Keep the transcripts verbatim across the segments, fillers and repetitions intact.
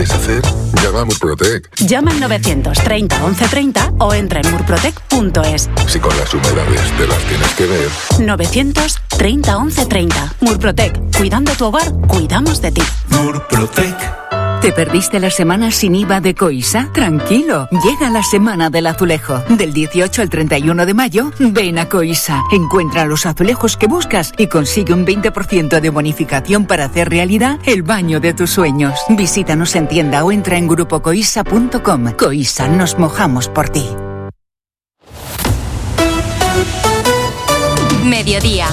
¿Es hacer? Llama a Murprotec. Llama al novecientos treinta once treinta o entra en murprotec punto es. Si con las humedades te las tienes que ver. novecientos treinta once treinta. Murprotec. Cuidando tu hogar, cuidamos de ti. Murprotec. ¿Te perdiste la semana sin I V A de Coisa? Tranquilo, llega la semana del azulejo. Del dieciocho al treinta y uno de mayo, ven a Coisa. Encuentra los azulejos que buscas y consigue un veinte por ciento de bonificación para hacer realidad el baño de tus sueños. Visítanos en tienda o entra en grupo coisa punto com. Coisa, nos mojamos por ti. Mediodía.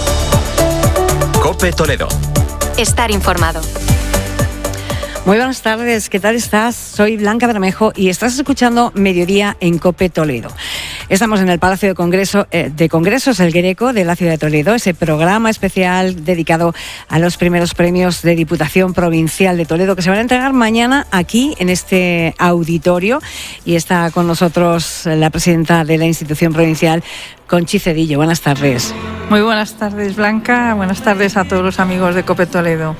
COPE Toledo. Estar informado. Muy buenas tardes, ¿qué tal estás? Soy Blanca Bermejo y estás escuchando Mediodía en COPE Toledo. Estamos en el Palacio de, Congreso, eh, de Congresos El Greco de la ciudad de Toledo, ese programa especial dedicado a los primeros premios de Diputación Provincial de Toledo que se van a entregar mañana aquí en este auditorio, y está con nosotros la presidenta de la institución provincial, Conchi Cedillo. Buenas tardes. Muy buenas tardes, Blanca. Buenas tardes a todos los amigos de COPE Toledo.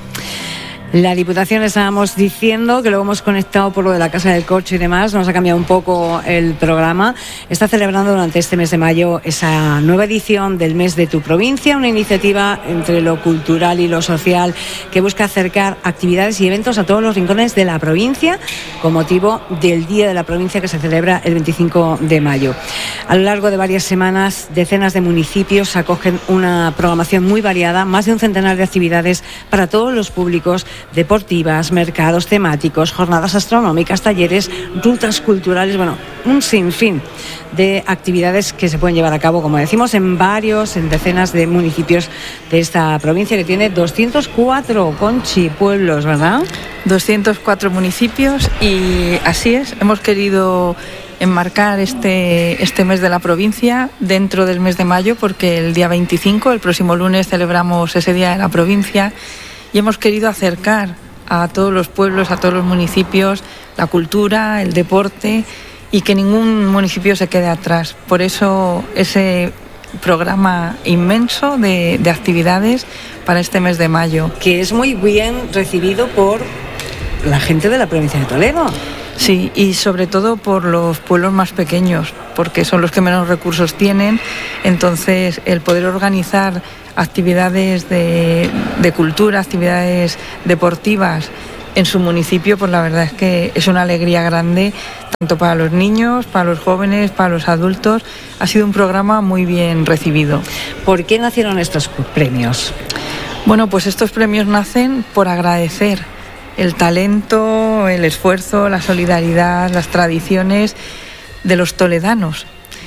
La Diputación, estábamos diciendo que lo hemos conectado por lo de la Casa del Corcho y demás, nos ha cambiado un poco el programa. Está celebrando durante este mes de mayo esa nueva edición del Mes de tu Provincia, una iniciativa entre lo cultural y lo social que busca acercar actividades y eventos a todos los rincones de la provincia con motivo del Día de la Provincia que se celebra el veinticinco de mayo. A lo largo de varias semanas, decenas de municipios acogen una programación muy variada, más de un centenar de actividades para todos los públicos, deportivas, mercados temáticos, jornadas astronómicas, talleres, rutas culturales, bueno, un sinfín de actividades que se pueden llevar a cabo, como decimos, en varios, en decenas de municipios de esta provincia, que tiene doscientos cuatro, Conchi, pueblos, ¿verdad? doscientos cuatro municipios, y así es, hemos querido enmarcar este, este mes de la provincia dentro del mes de mayo, porque el día veinticinco, el próximo lunes, celebramos ese Día de la Provincia. Y hemos querido acercar a todos los pueblos, a todos los municipios, la cultura, el deporte, y que ningún municipio se quede atrás. Por eso ese programa inmenso de, de actividades para este mes de mayo. Que es muy bien recibido por la gente de la provincia de Toledo. Sí, y sobre todo por los pueblos más pequeños, porque son los que menos recursos tienen. Entonces, el poder organizar actividades de, de cultura, actividades deportivas en su municipio, pues la verdad es que es una alegría grande, tanto para los niños, para los jóvenes, para los adultos. Ha sido un programa muy bien recibido. ¿Por qué nacieron estos premios? Bueno, pues estos premios nacen por agradecer el talento, el esfuerzo, la solidaridad, las tradiciones de los toledanos,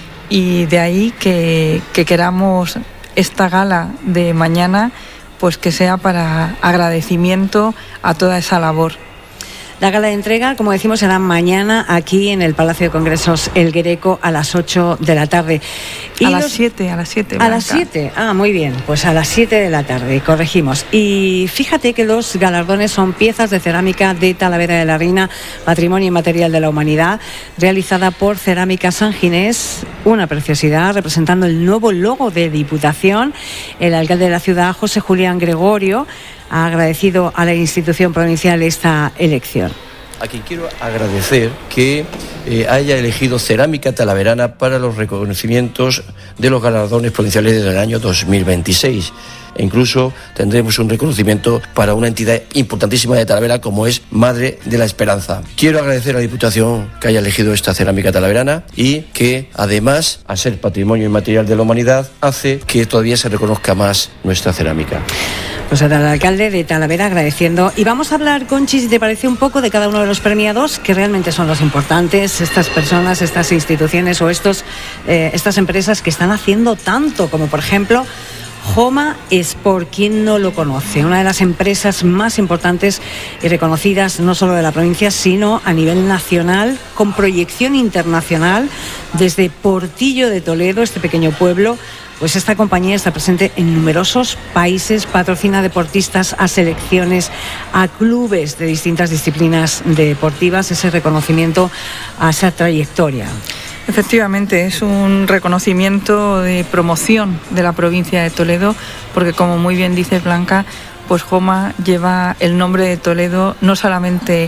y de ahí que, que queramos esta gala de mañana pues que sea para agradecimiento a toda esa labor. La gala de entrega, como decimos, será mañana aquí en el Palacio de Congresos El Greco a las ocho de la tarde. Y a los... las siete, a las siete. A las siete, ah, muy bien, pues a las siete de la tarde, corregimos. Y fíjate que los galardones son piezas de cerámica de Talavera de la Reina, Patrimonio Inmaterial de la Humanidad, realizada por Cerámica San Ginés, una preciosidad, representando el nuevo logo de Diputación. El alcalde de la ciudad, José Julián Gregorio, ha agradecido a la institución provincial esta elección. A quien quiero agradecer que eh, haya elegido Cerámica Talaverana para los reconocimientos de los galardones provinciales del año dos mil veintiséis. E incluso tendremos un reconocimiento para una entidad importantísima de Talavera como es Madre de la Esperanza. Quiero agradecer a la Diputación que haya elegido esta Cerámica Talaverana y que además, a ser Patrimonio Inmaterial de la Humanidad, hace que todavía se reconozca más nuestra cerámica. Pues al alcalde de Talavera agradeciendo. Y vamos a hablar, Conchi, si te parece, un poco de cada uno de los premiados, que realmente son los importantes, estas personas, estas instituciones o estos, eh, estas empresas que están haciendo tanto, como por ejemplo Joma Sport. ¿Quién no lo conoce? Una de las empresas más importantes y reconocidas no solo de la provincia, sino a nivel nacional, con proyección internacional, desde Portillo de Toledo, este pequeño pueblo. Pues esta compañía está presente en numerosos países, patrocina deportistas a selecciones, a clubes de distintas disciplinas deportivas, ese reconocimiento a esa trayectoria. Efectivamente, es un reconocimiento de promoción de la provincia de Toledo, porque como muy bien dice Blanca, pues Joma lleva el nombre de Toledo no solamente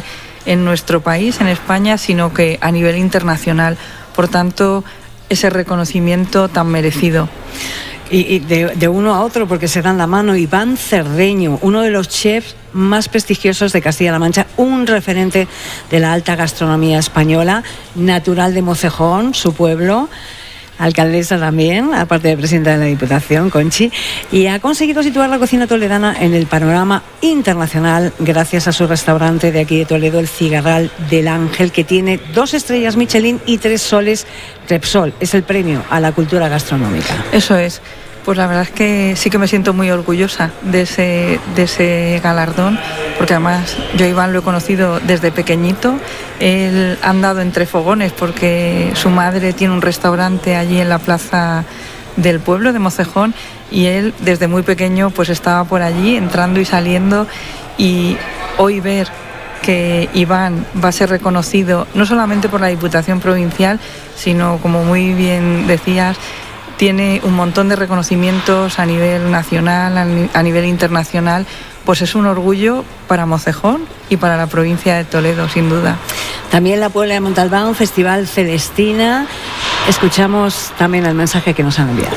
en nuestro país, en España, sino que a nivel internacional. Por tanto, ese reconocimiento tan merecido. Y, y de, de uno a otro, porque se dan la mano. Iván Cerdeño, uno de los chefs más prestigiosos de Castilla-La Mancha, un referente de la alta gastronomía española, natural de Mocejón, su pueblo, alcaldesa también, aparte de presidenta de la Diputación, Conchi, y ha conseguido situar la cocina toledana en el panorama internacional gracias a su restaurante de aquí de Toledo, el Cigarral del Ángel, que tiene dos estrellas Michelin y tres soles Repsol. Es el premio a la cultura gastronómica. Eso es. Pues la verdad es que sí que me siento muy orgullosa de ese, de ese galardón, porque además yo a Iván lo he conocido desde pequeñito. Él ha andado entre fogones porque su madre tiene un restaurante allí en la plaza del pueblo de Mocejón, y él desde muy pequeño pues estaba por allí entrando y saliendo, y hoy ver que Iván va a ser reconocido no solamente por la Diputación Provincial, sino, como muy bien decías, tiene un montón de reconocimientos a nivel nacional, a nivel internacional, pues es un orgullo para Mocejón y para la provincia de Toledo, sin duda. También la Puebla de Montalbán, Festival Celestina. Escuchamos también el mensaje que nos han enviado.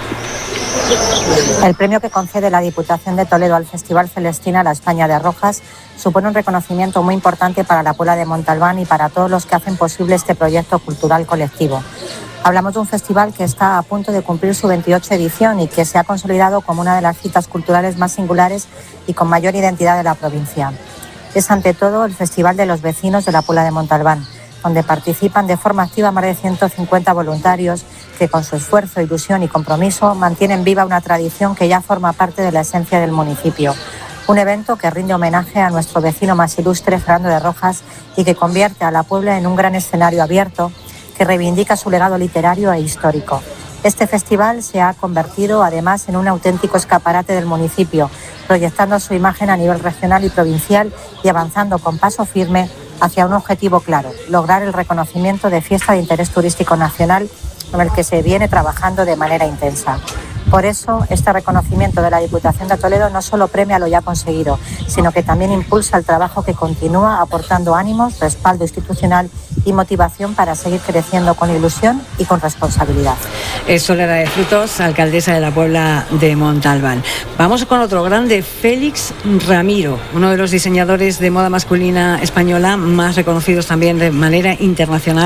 El premio que concede la Diputación de Toledo al Festival Celestina La España de Rojas supone un reconocimiento muy importante para la Puebla de Montalbán y para todos los que hacen posible este proyecto cultural colectivo. Hablamos de un festival que está a punto de cumplir su veintiocho edición y que se ha consolidado como una de las citas culturales más singulares y con mayor identidad de la provincia. Es ante todo el festival de los vecinos de la Puebla de Montalbán, donde participan de forma activa más de ciento cincuenta voluntarios que con su esfuerzo, ilusión y compromiso mantienen viva una tradición que ya forma parte de la esencia del municipio. Un evento que rinde homenaje a nuestro vecino más ilustre, Fernando de Rojas, y que convierte a la Puebla en un gran escenario abierto que reivindica su legado literario e histórico. Este festival se ha convertido además en un auténtico escaparate del municipio, proyectando su imagen a nivel regional y provincial y avanzando con paso firme hacia un objetivo claro: lograr el reconocimiento de fiesta de interés turístico nacional, con el que se viene trabajando de manera intensa. Por eso, este reconocimiento de la Diputación de Toledo no solo premia lo ya conseguido, sino que también impulsa el trabajo que continúa, aportando ánimos, respaldo institucional y motivación para seguir creciendo con ilusión y con responsabilidad. Es Soledad de Frutos, alcaldesa de la Puebla de Montalbán. Vamos con otro grande, Félix Ramiro, uno de los diseñadores de moda masculina española más reconocidos también de manera internacional.